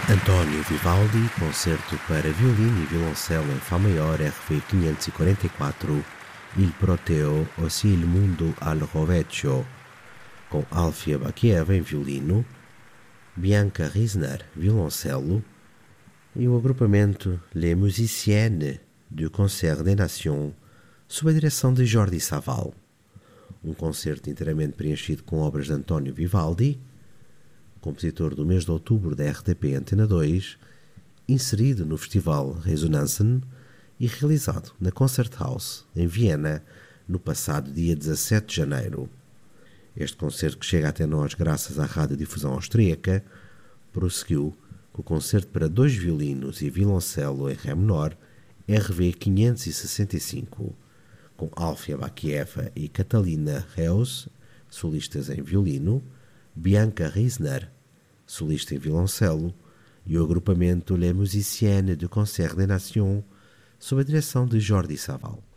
António Vivaldi, concerto para violino e violoncelo em Fá maior RV 544, Il Proteo ossia il Mundo al Roveccio, com Alfia Bakieva em violino, Bianca Risner, violoncelo, e o agrupamento Les Musiciennes du Concert des Nations, sob a direção de Jordi Savall. Um concerto inteiramente preenchido com obras de António Vivaldi, compositor do mês de outubro da RTP Antena 2, inserido no festival Resonanzen e realizado na Concerthaus, em Viena, no passado dia 17 de janeiro. Este concerto, que chega até nós graças à radiodifusão austríaca, prosseguiu com o concerto para dois violinos e violoncelo em Ré menor, RV 565, com Alfia Bakieva e Catalina Reus, solistas em violino, Bianca Risner, solista em violoncelo, e o agrupamento Les Musiciennes du Concert des Nations, sob a direção de Jordi Savall.